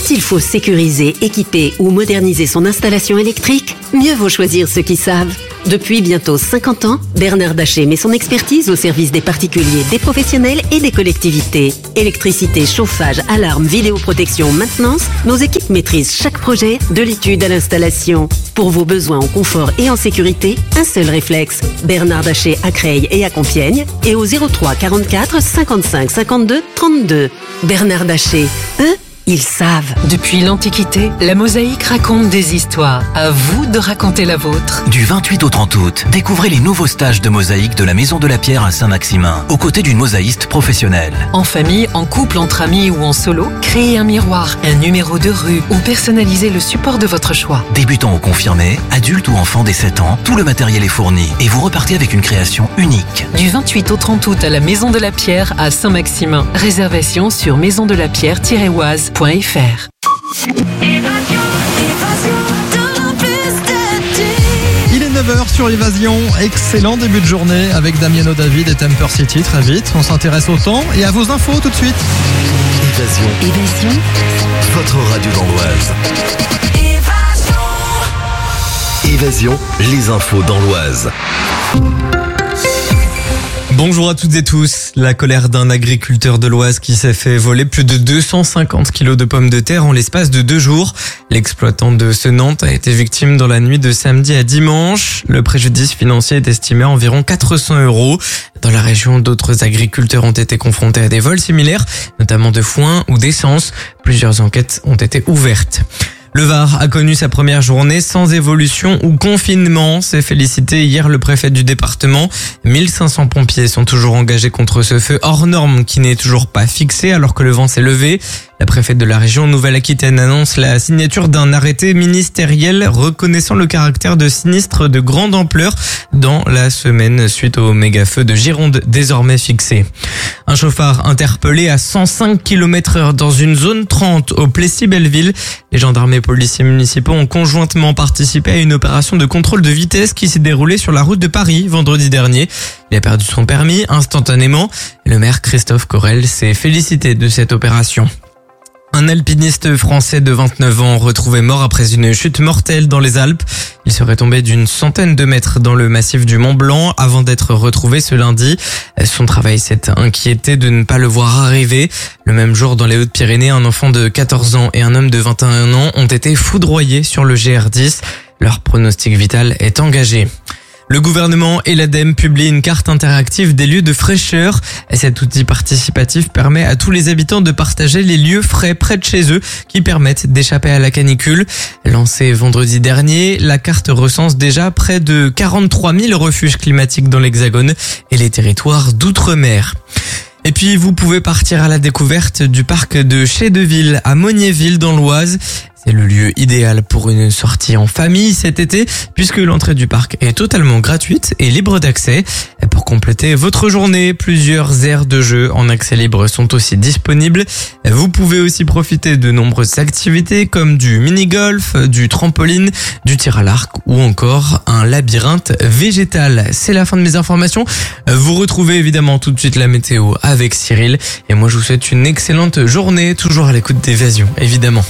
Quand il faut sécuriser, équiper ou moderniser son installation électrique, mieux vaut choisir ceux qui savent. Depuis bientôt 50 ans, Bernard Daché met son expertise au service des particuliers, des professionnels et des collectivités. Électricité, chauffage, alarme, vidéoprotection, maintenance, nos équipes maîtrisent chaque projet de l'étude à l'installation. Pour vos besoins en confort et en sécurité, un seul réflexe. Bernard Daché à Creil et à Compiègne et au 03 44 55 52 32. Bernard Daché, eux, ils savent. Depuis l'Antiquité, la mosaïque raconte des histoires. À vous de raconter la vôtre. Du 28 au 30 août, découvrez les nouveaux stages de mosaïque de la Maison de la Pierre à Saint-Maximin, aux côtés d'une mosaïste professionnelle. En famille, en couple, entre amis ou en solo, créez un miroir, un numéro de rue ou personnalisez le support de votre choix. Débutant ou confirmé, adulte ou enfant dès 7 ans, tout le matériel est fourni et vous repartez avec une création unique. Du 28 au 30 août à la Maison de la Pierre à Saint-Maximin. Réservation sur maisondelapierre-oise.fr. Il est 9h sur Évasion, excellent début de journée avec Damiano David et Temper City. Très vite, on s'intéresse au temps et à vos infos tout de suite. Évasion, votre radio dans l'Oise. Évasion, les infos dans l'Oise. Bonjour à toutes et tous. La colère d'un agriculteur de l'Oise qui s'est fait voler plus de 250 kilos de pommes de terre en l'espace de 2 jours. L'exploitant de Senantes a été victime dans la nuit de samedi à dimanche. Le préjudice financier est estimé à environ 400 €. Dans la région, d'autres agriculteurs ont été confrontés à des vols similaires, notamment de foin ou d'essence. Plusieurs enquêtes ont été ouvertes. Le Var a connu sa première journée sans évolution ou confinement. C'est félicité hier le préfet du département. 1500 pompiers sont toujours engagés contre ce feu hors norme qui n'est toujours pas fixé alors que le vent s'est levé. La préfète de la région Nouvelle-Aquitaine annonce la signature d'un arrêté ministériel reconnaissant le caractère de sinistre de grande ampleur dans la semaine suite au méga-feu de Gironde désormais fixé. Un chauffard interpellé à 105 km/h dans une zone 30 au Plessis-Belleville. Les gendarmes et policiers municipaux ont conjointement participé à une opération de contrôle de vitesse qui s'est déroulée sur la route de Paris vendredi dernier. Il a perdu son permis instantanément. Le maire Christophe Corel s'est félicité de cette opération. Un alpiniste français de 29 ans retrouvé mort après une chute mortelle dans les Alpes. Il serait tombé d'une centaine de mètres dans le massif du Mont Blanc avant d'être retrouvé ce lundi. Son travail s'est inquiété de ne pas le voir arriver. Le même jour, dans les Hautes-Pyrénées, un enfant de 14 ans et un homme de 21 ans ont été foudroyés sur le GR10. Leur pronostic vital est engagé. Le gouvernement et l'ADEME publient une carte interactive des lieux de fraîcheur. Cet outil participatif permet à tous les habitants de partager les lieux frais près de chez eux qui permettent d'échapper à la canicule. Lancée vendredi dernier, la carte recense déjà près de 43 000 refuges climatiques dans l'Hexagone et les territoires d'outre-mer. Et puis, vous pouvez partir à la découverte du parc de Chédeville à Mognéville dans l'Oise. C'est le lieu idéal pour une sortie en famille cet été puisque l'entrée du parc est totalement gratuite et libre d'accès. Et pour compléter votre journée, plusieurs aires de jeu en accès libre sont aussi disponibles. Vous pouvez aussi profiter de nombreuses activités comme du mini-golf, du trampoline, du tir à l'arc ou encore un labyrinthe végétal. C'est la fin de mes informations. Vous retrouvez évidemment tout de suite la météo avec Cyril. Et moi je vous souhaite une excellente journée, toujours à l'écoute d'Évasion, évidemment.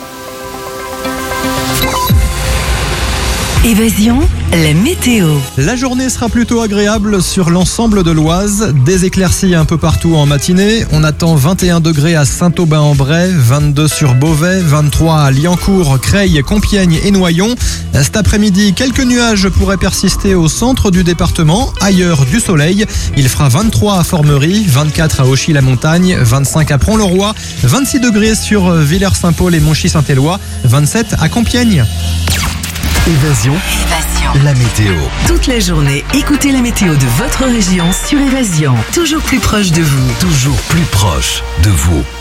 Évasion, la météo. La journée sera plutôt agréable sur l'ensemble de l'Oise. Des éclaircies un peu partout en matinée. On attend 21 degrés à Saint-Aubin-en-Bray, 22 sur Beauvais, 23 à Liancourt, Creil, Compiègne et Noyon. Cet après-midi, quelques nuages pourraient persister au centre du département. Ailleurs, du soleil. Il fera 23 à Formerie, 24 à Auchy-la-Montagne, 25 à Pront-le-Roi, 26 degrés sur Villers-Saint-Paul et Monchy-Saint-Éloi, 27 à Compiègne. Évasion, la météo. Toute la journée, écoutez la météo de votre région sur Évasion. Toujours plus proche de vous. Toujours plus proche de vous.